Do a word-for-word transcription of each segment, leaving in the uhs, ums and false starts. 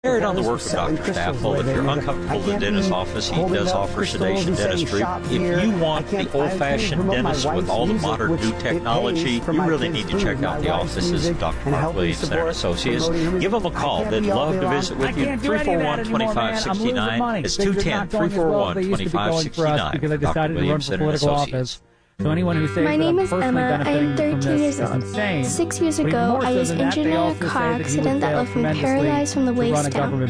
Carried on the work of Doctor Staffel. If you're uncomfortable in the dentist's office, he does offer sedation dentistry. If you want the old-fashioned dentist with all the modern new technology, you really need to check out the offices of Doctor Mark Williams and Associates. Give them a call. They'd love to visit with you. three four one, two five six nine. It's two one zero, three four one, two five six nine. Doctor Williams and Associates. So anyone who says My name that is I'm Emma. I am thirteen years old. Insane. Six years ago, I was injured in a car accident that left me paralyzed from the waist down.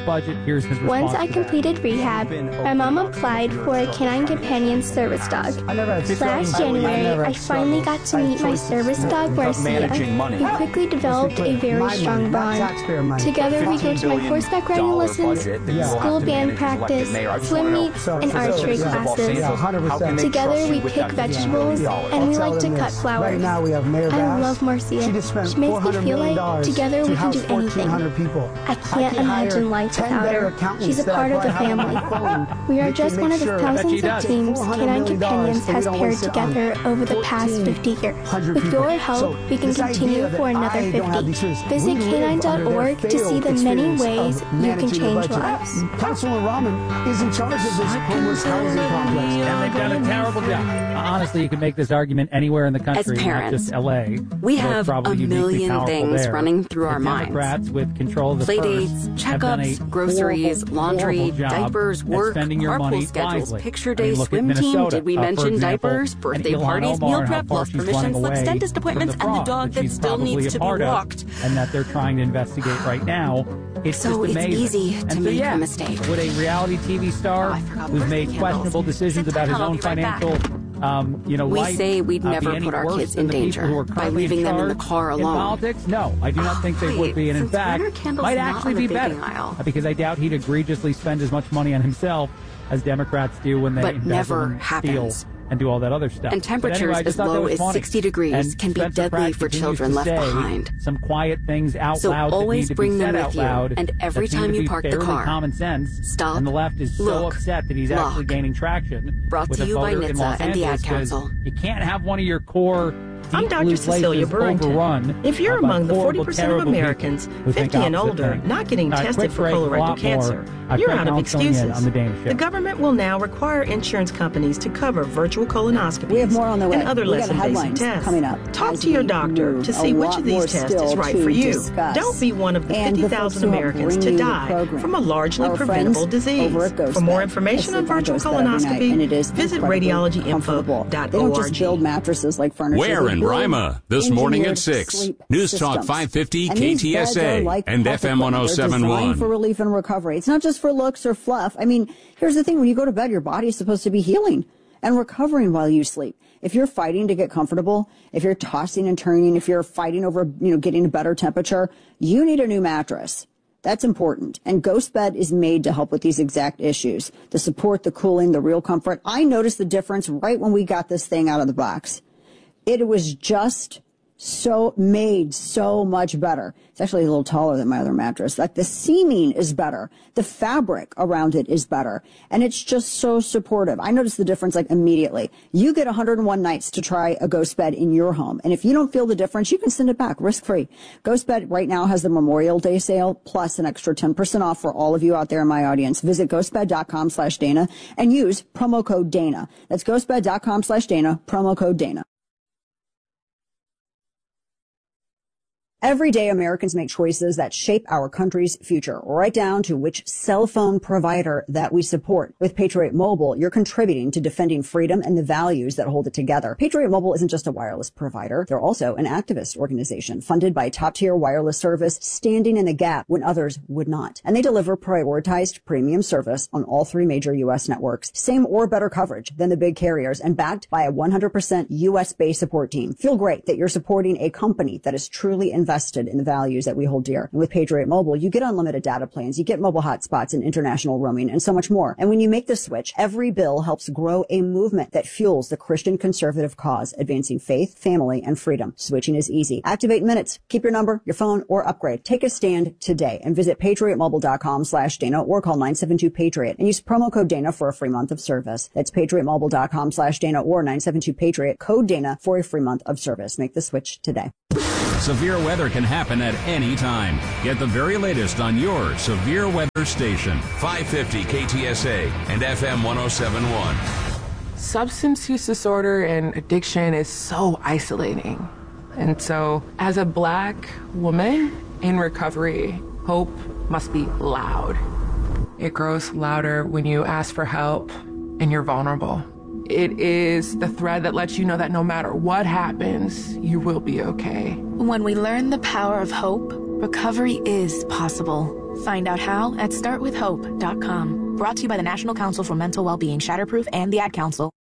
Once I completed rehab, my mom applied for a canine companion service dog. Last January, I finally got to meet my service dog, Marcia. We quickly developed a very strong bond. Together, we go to my horseback riding lessons, school band practice, swim meets, and archery classes. Together, we pick vegetables, and we like to cut flowers. I love Marcia. She makes me feel like together we can do anything. I can't imagine life without her. She's a part of the family. We are just one of the thousands of teams Canine Companions has paired together over the past fifty years. With your help, we can continue for another fifty. Visit canine dot org to see the many ways you can change lives. Councilman Rahman is in charge of this homeless housing complex. And they've done a terrible job. Honestly, you can make this argument anywhere in the country, As parents, not just L A. We have a million things there. running through the our Democrats minds. with control of the Playdates, checkups, groceries, laundry, diapers, work, carpool schedules, wisely. picture day, I mean, look swim at team. Did we uh, mention example, diapers, birthday Ilhan parties, Omar, meal prep, love permission slips, dentist appointments, the and the dog that, that still needs to be walked. And that they're trying to investigate right now. It's so just amazing. it's easy to and so, make yeah, a mistake. Would a reality T V star oh, who's made candles. questionable decisions Sit about his down, own I'll be right financial back. Um, you know, we life, say we'd uh, never put our kids in danger by leaving them in the car alone. In politics, no, I do not think they Wait, would be, and in fact, might actually be better aisle. because I doubt he'd egregiously spend as much money on himself as Democrats do when they but embezzle never and happens. steal and do all that other stuff. And temperatures anyway, as low as funny. sixty degrees and can be Spencer deadly Pratt for continues children to left say behind. Some quiet things out so loud always that need bring to be them said with out you, loud and every that seem time to you be park the fairly car, common sense. stop, and the left is so look, upset that he's lock. actually gaining traction. Brought with to a you by voter in NHTSA Los and the Angeles, Ad Council. You can't have one of your core I'm Doctor Cecilia Burrington. If you're among the forty percent of Americans fifty and older not getting tested for colorectal cancer, you're out of excuses. The government will now require insurance companies to cover virtual colonoscopies we have more on the way. and other we less invasive tests. Coming up Talk to your doctor to see which of these tests is right for you. Discuss. Don't be one of the and fifty thousand Americans to die from a largely Our preventable disease. For more information on virtual colonoscopy, and it is visit radiology info dot org. They don't just build mattresses like furniture. Where in Rima this morning at six. News Talk five fifty K T S A like and F M one oh seven point one. For relief and recovery. It's not just for looks or fluff. I mean, here's the thing. When you go to bed, your body is supposed to be healing and recovering while you sleep. If you're fighting to get comfortable, if you're tossing and turning, if you're fighting over, you know, getting a better temperature, you need a new mattress. That's important. And GhostBed is made to help with these exact issues. The support, the cooling, the real comfort. I noticed the difference right when we got this thing out of the box. It was just so made so much better. It's actually a little taller than my other mattress. Like the seaming is better. The fabric around it is better. And it's just so supportive. I noticed the difference like immediately. You get one hundred one nights to try a GhostBed in your home. And if you don't feel the difference, you can send it back risk-free. GhostBed right now has the Memorial Day sale plus an extra ten percent off for all of you out there in my audience. Visit ghostbed.com slash Dana and use promo code Dana. That's ghostbed.com slash Dana, promo code Dana. Every day, Americans make choices that shape our country's future, right down to which cell phone provider that we support. With Patriot Mobile, you're contributing to defending freedom and the values that hold it together. Patriot Mobile isn't just a wireless provider. They're also an activist organization funded by a top-tier wireless service, standing in the gap when others would not. And they deliver prioritized premium service on all three major U S networks. Same or better coverage than the big carriers and backed by a one hundred percent U S-based support team. Feel great that you're supporting a company that is truly invested invested in the values that we hold dear. And with Patriot Mobile, you get unlimited data plans, you get mobile hotspots and international roaming, and so much more. And when you make the switch, every bill helps grow a movement that fuels the Christian conservative cause, advancing faith, family, and freedom. Switching is easy. Activate minutes. Keep your number, your phone, or upgrade. Take a stand today and visit patriotmobile.com slash Dana or call nine seven two Patriot and use promo code Dana for a free month of service. That's patriotmobile.com slash Dana or nine seven two Patriot, code Dana for a free month of service. Make the switch today. Severe weather can happen at any time. Get the very latest on your severe weather station. five fifty K T S A and F M one oh seven point one. Substance use disorder and addiction is so isolating. And so, as a Black woman in recovery, hope must be loud. It grows louder when you ask for help and you're vulnerable. It is the thread that lets you know that no matter what happens, you will be okay. When we learn the power of hope, recovery is possible. Find out how at start with hope dot com. Brought to you by the National Council for Mental Wellbeing, Shatterproof, and the Ad Council.